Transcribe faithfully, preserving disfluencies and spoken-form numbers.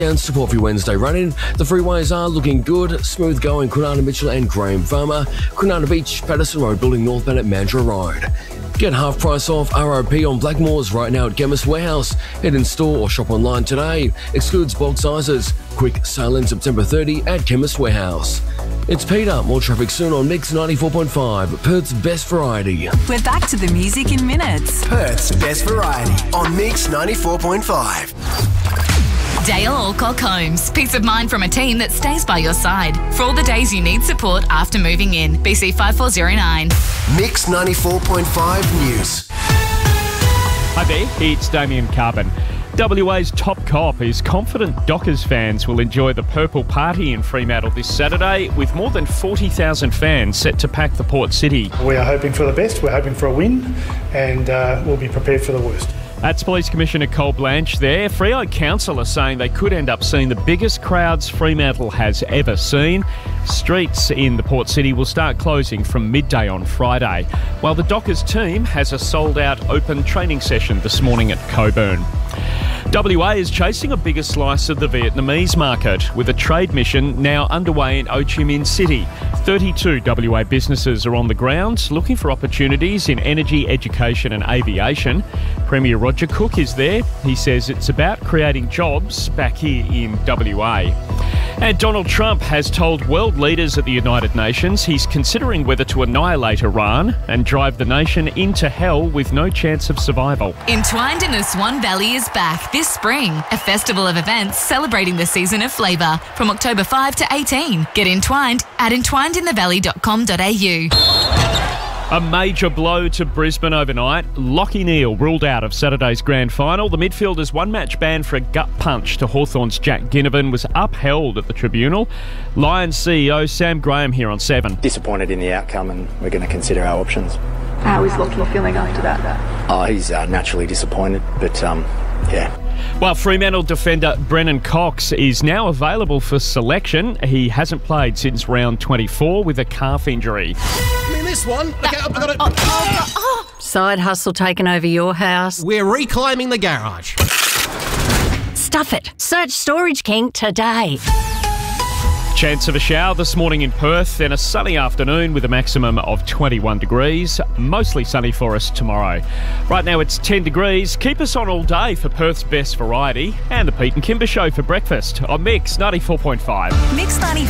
And support for your Wednesday run-in. The freeways are looking good. Smooth going, Kwinana Mitchell and Graham Farmer. Kwinana Beach, Patterson Road, building northbound at Mandurah Road. Get half price off R O P on Blackmores right now at Chemist Warehouse. Head in store or shop online today. Excludes bulk sizes. Quick sale in September thirtieth at Chemist Warehouse. It's Peter. More traffic soon on Mix ninety-four point five, Perth's best variety. We're back to the music in minutes. Perth's best variety on Mix ninety-four point five. Dale Alcock Homes. Peace of mind from a team that stays by your side. For all the days you need support after moving in. B C five four zero nine. Mix ninety-four point five News. Hi there, it's Damien Carbon. W A's top cop is confident Dockers fans will enjoy the Purple Party in Fremantle this Saturday, with more than forty thousand fans set to pack the Port City. We are hoping for the best, we're hoping for a win, and uh, we'll be prepared for the worst. That's Police Commissioner Cole Blanche there. Freo Council are saying they could end up seeing the biggest crowds Fremantle has ever seen. Streets in the Port City will start closing from midday on Friday, while the Dockers team has a sold-out open training session this morning at Coburn. W A is chasing a bigger slice of the Vietnamese market, with a trade mission now underway in Ho Chi Minh City. thirty-two W A businesses are on the ground looking for opportunities in energy, education and aviation. Premier Roger Cook is there. He says it's about creating jobs back here in W A. And Donald Trump has told world leaders at the United Nations he's considering whether to annihilate Iran and drive the nation into hell with no chance of survival. Entwined in the Swan Valley is back this spring. A festival of events celebrating the season of flavour from October fifth to eighteenth. Get entwined at entwined in the valley dot com dot a u. A major blow to Brisbane overnight. Lachie Neale ruled out of Saturday's grand final. The midfielder's one-match ban for a gut punch to Hawthorn's Jack Ginnivan was upheld at the tribunal. Lions C E O Sam Graham here on seven. Disappointed in the outcome, and we're going to consider our options. How is Lachie feeling after that? Oh, he's uh, naturally disappointed, but um, yeah. Well, Fremantle defender Brennan Cox is now available for selection. He hasn't played since round twenty-four with a calf injury. I mean, this one. Okay, I've got it. Oh, oh, oh. Side hustle taken over your house. We're reclaiming the garage. Stuff it. Search Storage King today. Chance of a shower this morning in Perth, then a sunny afternoon with a maximum of twenty-one degrees. Mostly sunny for us tomorrow. Right now it's ten degrees. Keep us on all day for Perth's best variety and the Pete and Kimber Show for breakfast on Mix ninety-four point five. Mix ninety-four.